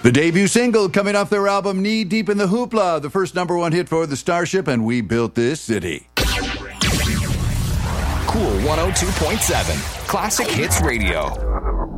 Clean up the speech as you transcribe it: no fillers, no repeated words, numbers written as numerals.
The debut single coming off their album Knee Deep in the Hoopla, the first number one hit for the Starship and We Built This City. Cool 102.7, Classic Hits Radio.